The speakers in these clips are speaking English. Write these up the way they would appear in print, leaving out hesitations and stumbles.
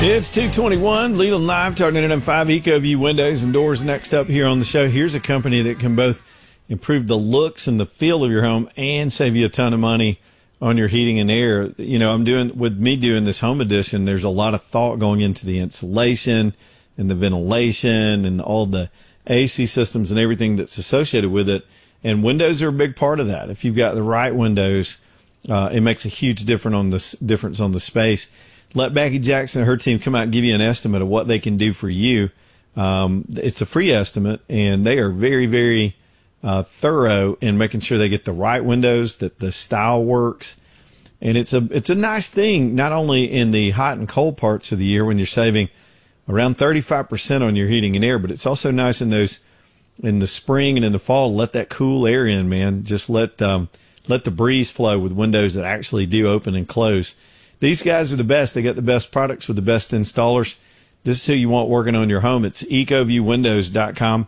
It's 221, Leland Live, talking to 5 EcoView Windows and Doors. Next up here on the show, here's a company that can both improve the looks and the feel of your home and save you a ton of money on your heating and air. You know, with me doing this home edition, there's a lot of thought going into the insulation and the ventilation and all the AC systems and everything that's associated with it. And windows are a big part of that. If you've got the right windows, it makes a huge difference on the space. Let Becky Jackson and her team come out and give you an estimate of what they can do for you. It's a free estimate, and they are very, very thorough in making sure they get the right windows, that the style works. And it's a nice thing, not only in the hot and cold parts of the year when you're saving around 35% on your heating and air, but it's also nice in the spring and in the fall, let that cool air in, man. Just let the breeze flow with windows that actually do open and close. These guys are the best. They got the best products with the best installers. This is who you want working on your home. It's ecoviewwindows.com.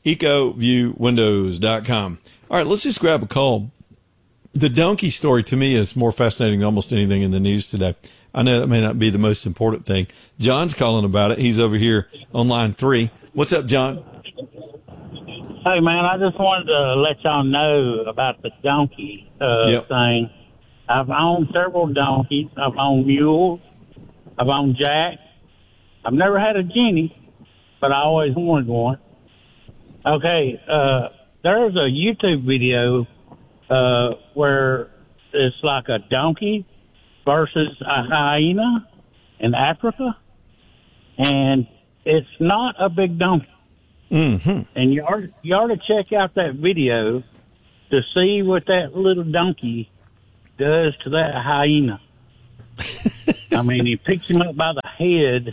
ecoviewwindows.com. All right, let's just grab a call. The donkey story to me is more fascinating than almost anything in the news today. I know that may not be the most important thing. John's calling about it. He's over here on line 3. What's up, John? Hey, man, I just wanted to let y'all know about the donkey thing. I've owned several donkeys. I've owned mules. I've owned jacks. I've never had a genie, but I always wanted one. Okay, there's a YouTube video where it's like a donkey versus a hyena in Africa, and it's not a big donkey. Mm-hmm. And you ought to check out that video to see what that little donkey does to that hyena. I mean, he picks him up by the head,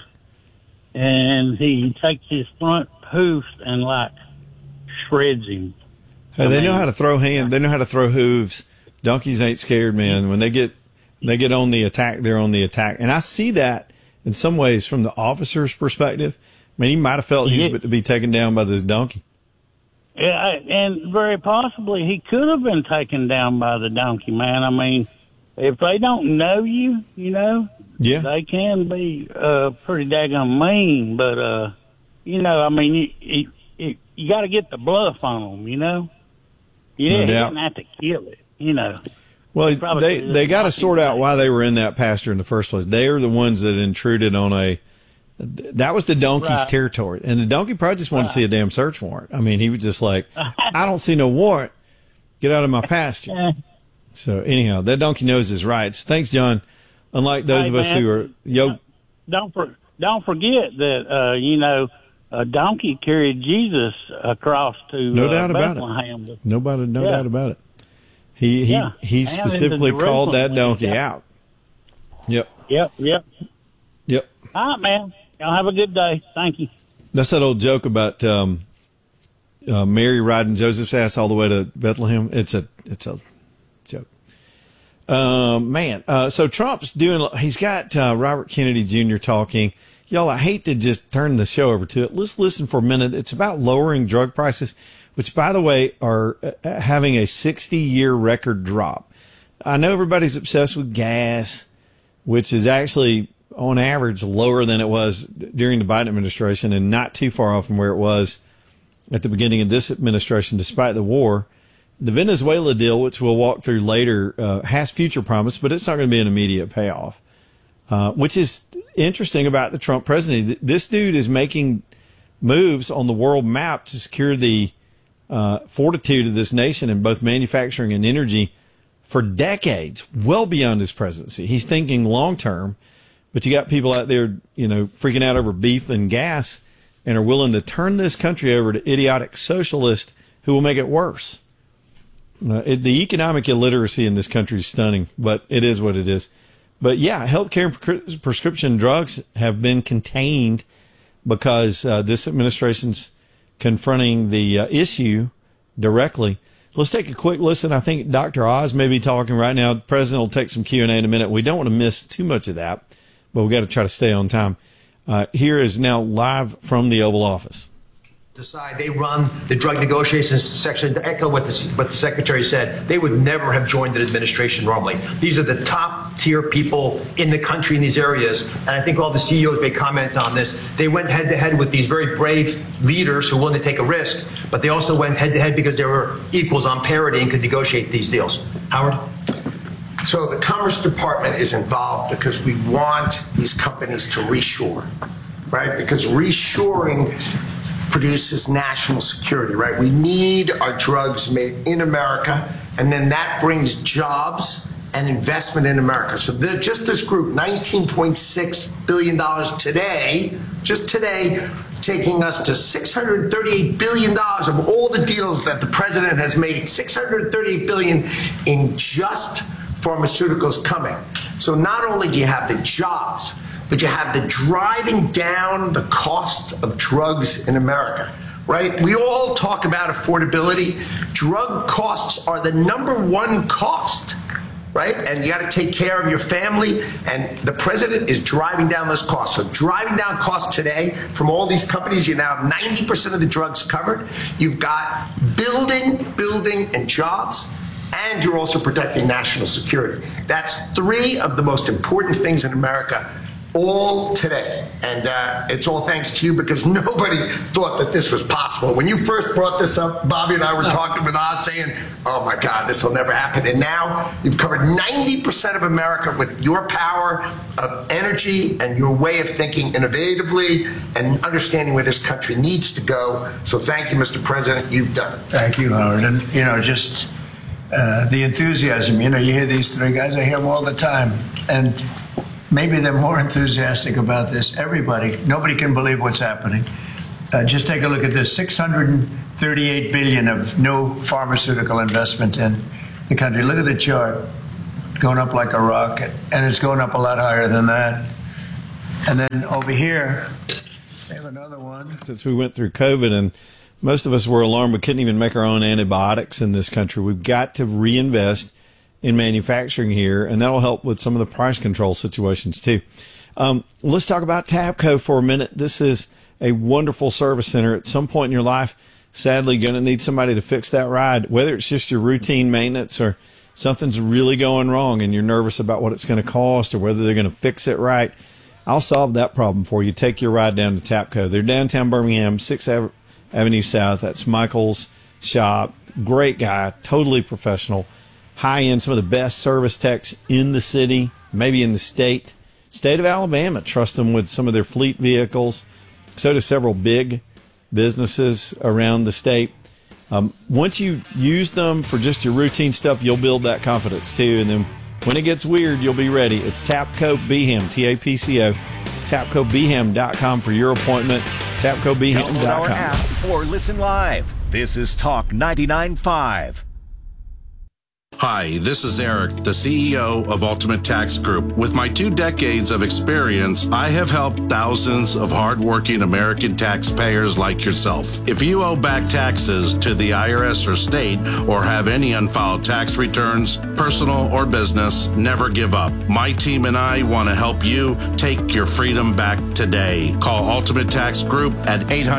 and he takes his front hoofs and like shreds him. Hey, they know how to throw hands. They know how to throw hooves. Donkeys ain't scared, man. When they get on the attack, they're on the attack. And I see that in some ways from the officer's perspective. I mean, he might have felt he's about to be taken down by this donkey. Yeah, and very possibly he could have been taken down by the donkey, man. I mean, if they don't know you, yeah, they can be pretty daggone mean. But, I mean, you got to get the bluff on them, Yeah, he didn't have to kill it, Well, they got to sort out why they were in that pasture in the first place. They are the ones that intruded on that was the donkey's territory. And the donkey probably just wanted to see a damn search warrant. I mean, he was just like, I don't see no warrant. Get out of my pasture. So anyhow, that donkey knows his rights. Thanks, John. Unlike those of us who are, don't forget that, a donkey carried Jesus across to Bethlehem. No doubt about it. He specifically called that donkey out. Yep. All right, man. Y'all have a good day. Thank you. That's that old joke about Mary riding Joseph's ass all the way to Bethlehem. It's a joke. So Trump's he's got Robert Kennedy Jr. talking. Y'all, I hate to just turn the show over to it. Let's listen for a minute. It's about lowering drug prices, which, by the way, are having a 60-year record drop. I know everybody's obsessed with gas, which is actually on average lower than it was during the Biden administration and not too far off from where it was at the beginning of this administration, despite the war. The Venezuela deal, which we'll walk through later, has future promise, but it's not going to be an immediate payoff, which is interesting about the Trump presidency. This dude is making moves on the world map to secure the fortitude of this nation in both manufacturing and energy for decades, well beyond his presidency. He's thinking long term. But you got people out there, freaking out over beef and gas and are willing to turn this country over to idiotic socialists who will make it worse. The economic illiteracy in this country is stunning, but it is what it is. But yeah, healthcare and prescription drugs have been contained because this administration's confronting the issue directly. Let's take a quick listen. I think Dr. Oz may be talking right now. The president will take some Q&A in a minute. We don't want to miss too much of that, but we got to try to stay on time. Here is now live from the Oval Office. decide. They run the drug negotiations section. To echo what the secretary said, they would never have joined an administration normally. These are the top tier people in the country in these areas, and I think all the CEOs may comment on this. They went head to head with these very brave leaders who were willing to take a risk, but they also went head to head because they were equals on parity and could negotiate these deals. Howard? So the Commerce Department is involved because we want these companies to reshore, right? Because reshoring produces national security, right? We need our drugs made in America, and then that brings jobs and investment in America. So just this group, $19.6 billion today, just today, taking us to $638 billion of all the deals that the president has made, $638 billion in just pharmaceuticals coming. So not only do you have the jobs, but you have the driving down the cost of drugs in America, right? We all talk about affordability. Drug costs are the #1 cost, right? And you got to take care of your family, and the president is driving down those costs. So driving down costs today from all these companies, you now have 90% of the drugs covered. You've got building, and jobs, and you're also protecting national security. That's 3 of the most important things in America all today. And it's all thanks to you, because nobody thought that this was possible. When you first brought this up, Bobby and I were talking with Oz saying, oh my God, this will never happen. And now you've covered 90% of America with your power of energy and your way of thinking innovatively and understanding where this country needs to go. So thank you, Mr. President. You've done it. Thank you, Howard. And, just the enthusiasm, you hear these 3 guys, I hear them all the time. And maybe they're more enthusiastic about this. Nobody can believe what's happening. Just take a look at this, $638 billion of new pharmaceutical investment in the country. Look at the chart, going up like a rocket, and it's going up a lot higher than that. And then over here, they have another one. Since we went through COVID and most of us were alarmed, we couldn't even make our own antibiotics in this country. We've got to reinvest in manufacturing here, and that'll help with some of the price control situations too. Let's talk about TAPCO for a minute. This is a wonderful service center. At some point in your life, sadly, you're going to need somebody to fix that ride, whether it's just your routine maintenance or something's really going wrong and you're nervous about what it's going to cost or whether they're going to fix it right. I'll solve that problem for you. Take your ride down to TAPCO. They're downtown Birmingham, 6th Avenue South. That's Michael's shop. Great guy, totally professional. High-end, some of the best service techs in the city, maybe in the state. State of Alabama, trust them with some of their fleet vehicles. So do several big businesses around the state. Once you use them for just your routine stuff, you'll build that confidence too. And then when it gets weird, you'll be ready. It's Tapco Beham, T-A-P-C-O, TapcoBeham.com for your appointment, TapcoBeham.com. Download our app or listen live. This is Talk 99.5. Hi, this is Eric, the CEO of Ultimate Tax Group. With my 2 decades of experience, I have helped thousands of hardworking American taxpayers like yourself. If you owe back taxes to the IRS or state or have any unfiled tax returns, personal or business, never give up. My team and I want to help you take your freedom back today. Call Ultimate Tax Group at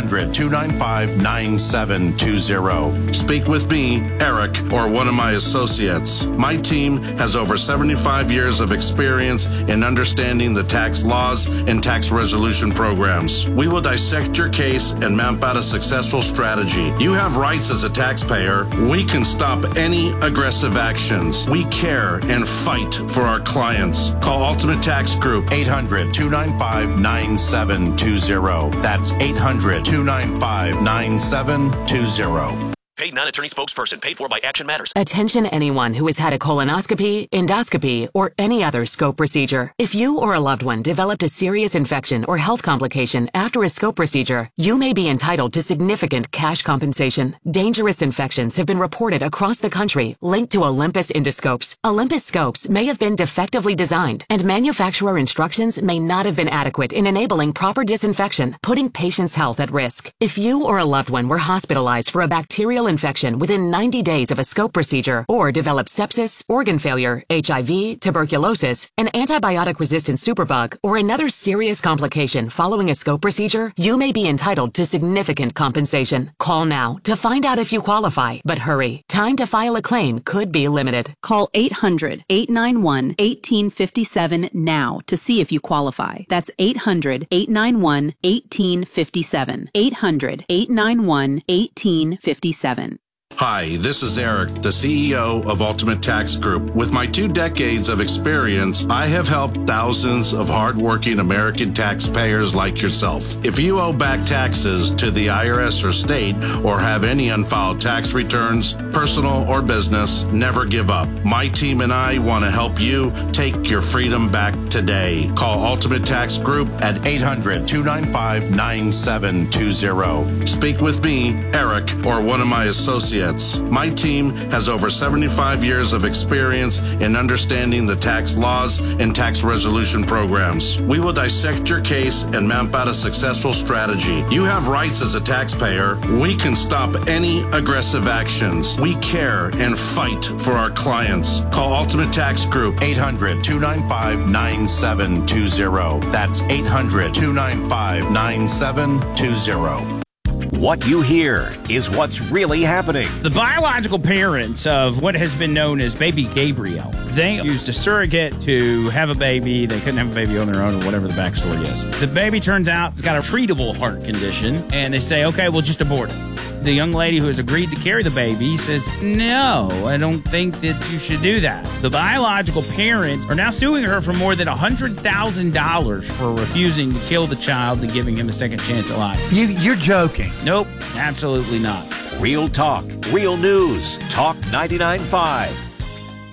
800-295-9720. Speak with me, Eric, or one of my associates. My team has over 75 years of experience in understanding the tax laws and tax resolution programs. We will dissect your case and map out a successful strategy. You have rights as a taxpayer. We can stop any aggressive actions. We care and fight for our clients. Call Ultimate Tax Group, 800-295-9720. That's 800-295-9720. Paid non-attorney spokesperson paid for by Action Matters. Attention anyone who has had a colonoscopy, endoscopy, or any other scope procedure. If you or a loved one developed a serious infection or health complication after a scope procedure, you may be entitled to significant cash compensation. Dangerous infections have been reported across the country linked to Olympus endoscopes. Olympus scopes may have been defectively designed, and manufacturer instructions may not have been adequate in enabling proper disinfection, putting patients' health at risk. If you or a loved one were hospitalized for a bacterial kill infection within 90 days of a scope procedure or develop sepsis, organ failure, HIV, tuberculosis, an antibiotic-resistant superbug, or another serious complication following a scope procedure, you may be entitled to significant compensation. Call now to find out if you qualify, but hurry. Time to file a claim could be limited. Call 800-891-1857 now to see if you qualify. That's 800-891-1857. 800-891-1857. Hi, this is Eric, the CEO of Ultimate Tax Group. With my 2 decades of experience, I have helped thousands of hardworking American taxpayers like yourself. If you owe back taxes to the IRS or state or have any unfiled tax returns, personal or business, never give up. My team and I want to help you take your freedom back today. Call Ultimate Tax Group at 800-295-9720. Speak with me, Eric, or one of my associates. My team has over 75 years of experience in understanding the tax laws and tax resolution programs. We will dissect your case and map out a successful strategy. You have rights as a taxpayer. We can stop any aggressive actions. We care and fight for our clients. Call Ultimate Tax Group, 800-295-9720. That's 800-295-9720. What you hear is what's really happening. The biological parents of what has been known as baby Gabriel, they used a surrogate to have a baby. They couldn't have a baby on their own or whatever the backstory is. The baby turns out it's got a treatable heart condition, and they say, okay, we'll just abort it. The young lady who has agreed to carry the baby says, no, I don't think that you should do that. The biological parents are now suing her for more than $100,000 for refusing to kill the child and giving him a second chance at life. You're joking. Nope, absolutely not. Real talk, real news. Talk 99.5.